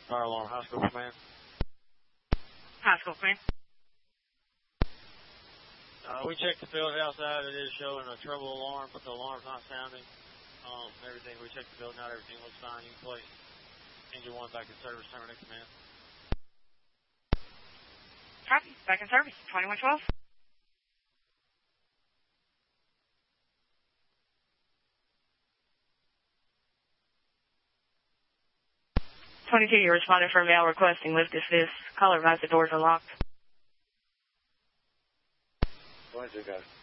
Fire alarm, high school command. High school command. We checked the building outside. It is showing a trouble alarm, but the alarm's not sounding. Everything, we checked the building out. Everything looks fine. You can place engine 1 back in service. Terminate command. Copy. Back in service. 2112. 22, you responded for a mail requesting lift assist. Caller advised the doors are locked. 22, guys.